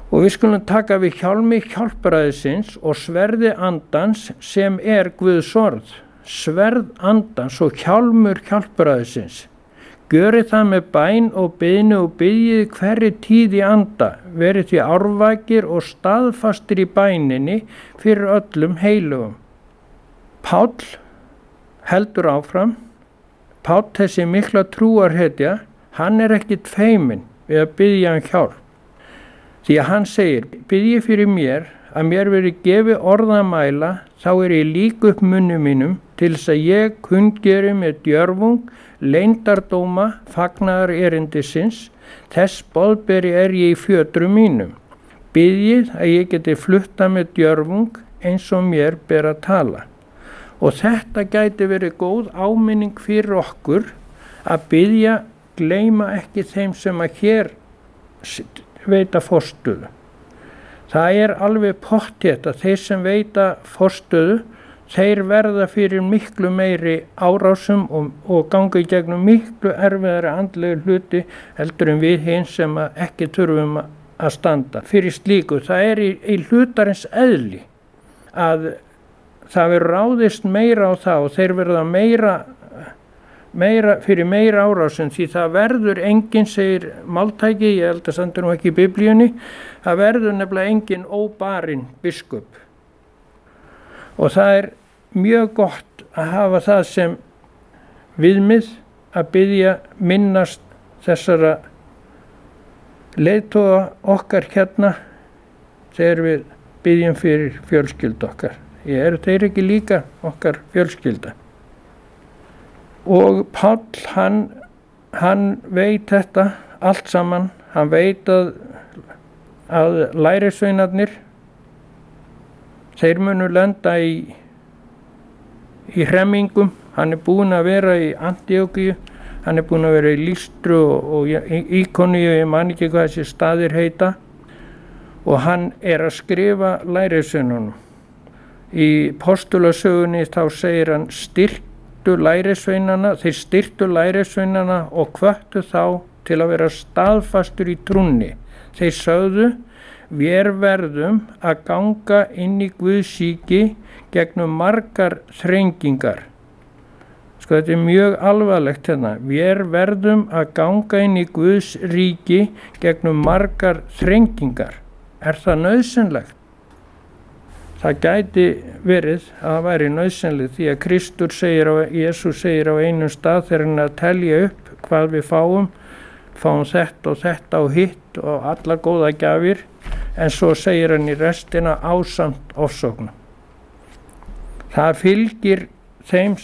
Og við skulum taka við hjálmi hjálpræðisins og sverði andans sem Guðs orð. Sverð andans og hjálmur hjálpræðisins. Gjörið það með bæn og biðni og biðjið hverri tíð í anda. Verið því árvakir og staðfastir í bæninni fyrir öllum heilugum. Páll heldur áfram. Páll, þessi mikla trúarhetja, hann ekkit feiminn við að biðja hjálp. Því að hann segir, biðjið fyrir mér að mér veri gefið orðamæla, þá ég lík upp munni mínum til þess að ég kunngeri með djörfung, leyndardóma, fagnaðar erindisins, þess boðberi ég í fjötrum mínum. Biðjið að ég geti flutta með djörfung eins og mér ber að tala. Og þetta gæti verið góð áminning fyrir okkur að biðja, gleyma ekki þeim sem að hér veita forstöðu. Það alveg pottþétt að þeir sem veita forstöðu, þeir verða fyrir miklu meiri árásum og ganga í gegnum miklu erfiðari andlegu hluti heldur en við hins sem ekki þurfum að standa. Fyrir slíku, það í hlutarins eðli að það verður ráðist meira á það og þeir verða fyrir meira árásum, því það verður enginn, segir máltæki, ég held að stendur nú ekki í Biblíunni, það verður nefnilega enginn óbarinn biskup. Og það mjög gott að hafa það sem viðmið að biðja, minnast þessara leiðtoga okkar hérna þegar við biðjum fyrir fjölskyldu okkar. Þeir ekki líka okkar fjölskylda? Og Páll, hann veit þetta allt saman, hann veit að lærisveinarnir, þeir munu lenda í hremmingum. Hann búinn að vera í Antíókíu, hann búinn að vera í Lýstru og Íkoníu, ég man ekki hvað þessi staðir heita, og hann að skrifa lærisveinunum. Í postulasögunni þá segir hann þeir styrktu lærisveinana og hvöttu þá til að vera staðfastur í trúnni. Þeir sögðu, við verðum að ganga inn í Guðs ríki gegnum margar þrengingar. Sko, þetta mjög alvarlegt hérna. Við verðum að ganga inn í Guðs ríki gegnum margar þrengingar. Það nauðsynlegt? Það gæti verið að það væri nauðsynlegt, því að Jesús segir á einum stað þegar hann að telja upp hvað við fáum þetta og þetta og hitt og alla góða gjafir, en svo segir hann í restina ásamt ofsóknum. Það fylgir þeim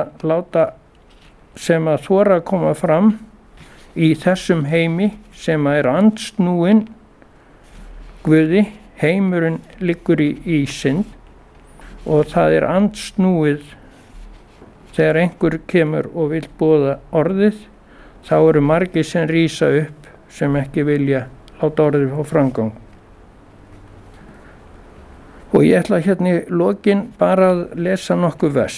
sem að þora að koma fram í þessum heimi sem að andsnúinn Guði. Heimurinn liggur í synd og það andsnúið þegar einhver kemur og vill boða orðið, þá eru margir sem rísa upp sem ekki vilja láta orðið fá framgang. Og ég ætla hérna í lokin bara að lesa nokkuð vers.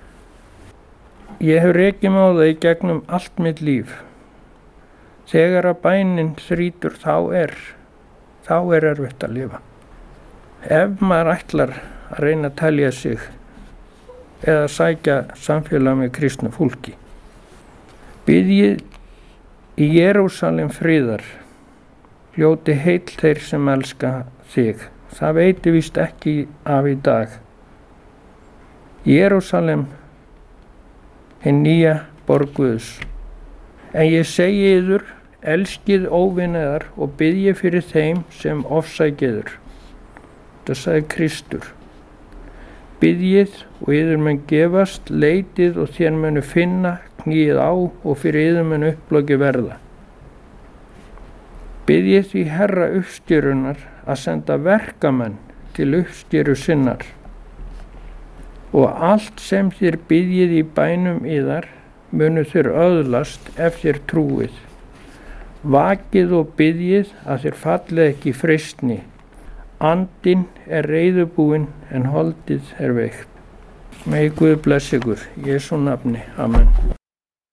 Ég hef rekið mig á það í gegnum allt mitt líf. Þegar að bænin þrýtur þá erfitt að lifa. Ef maður ætlar að reyna að telja sig eða sækja samfélag með kristnu fólki. Biðjið í Jerúsalem friðar, hljóti heill þeir sem elska þig. Það veitir víst ekki af í dag. Jerúsalem, hin nýja borg Guðs. En ég segi yður, elskið óvinnaðar og biðjið fyrir þeim sem ofsækja. Það sagði Kristur. Biðjið og yður mun gefast, leitið og þér munu finna, kníið á og fyrir yður mun upploki verða. Biðjið því Herra uppstjörunar að senda verkamenn til uppstjöru sinnar. Og allt sem þér biðjið í bænum yðar munu þér öðlast ef þér trúið. Vakið og biðjið að þér fallið ekki í freistni. Andinn reiðubúinn en holdið veikt. Megi Guð blessa ykkur. Í Jesú nafni. Amen.